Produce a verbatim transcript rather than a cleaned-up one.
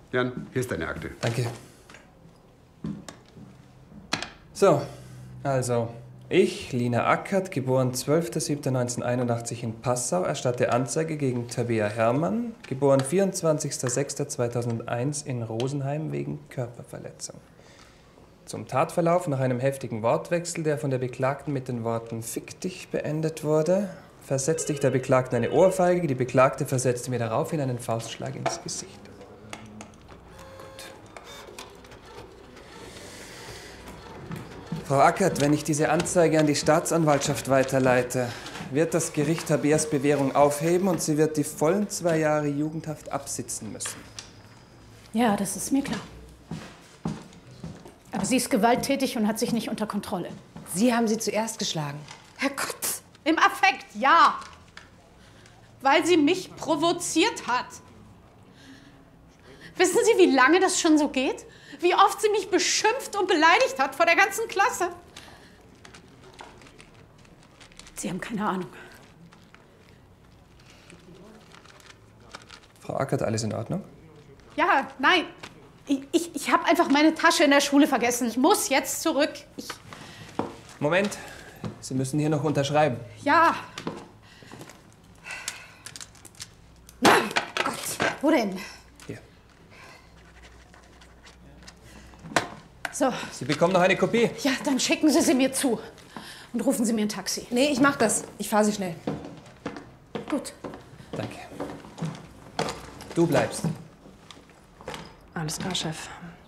Jan, hier ist deine Akte. Danke. So, also, ich, Lina Ackert, geboren zwölfter siebter neunzehnhunderteinundachtzig in Passau, erstatte Anzeige gegen Tabea Herrmann, geboren vierundzwanzigster sechster zweitausendeins in Rosenheim wegen Körperverletzung. Zum Tatverlauf nach einem heftigen Wortwechsel, der von der Beklagten mit den Worten "Fick dich" beendet wurde, versetzte ich der Beklagten eine Ohrfeige, die Beklagte versetzte mir daraufhin einen Faustschlag ins Gesicht. Frau Ackert, wenn ich diese Anzeige an die Staatsanwaltschaft weiterleite, wird das Gericht Tabeas Bewährung aufheben und sie wird die vollen zwei Jahre Jugendhaft absitzen müssen. Ja, das ist mir klar. Aber sie ist gewalttätig und hat sich nicht unter Kontrolle. Sie haben sie zuerst geschlagen. Herrgott, im Affekt, ja. Weil sie mich provoziert hat. Wissen Sie, wie lange das schon so geht? Wie oft sie mich beschimpft und beleidigt hat vor der ganzen Klasse. Sie haben keine Ahnung. Frau Ackert, alles in Ordnung? Ja, nein. Ich, ich, ich habe einfach meine Tasche in der Schule vergessen. Ich muss jetzt zurück. Ich Moment, Sie müssen hier noch unterschreiben. ja. Na, Gott, wo denn? Hier. So, Sie bekommen noch eine Kopie. ja, dann schicken Sie sie mir zu. Und rufen Sie mir ein Taxi. Nee, ich mach das. Ich fahre sie schnell. Gut. Danke. Du bleibst. Alles klar, Chef.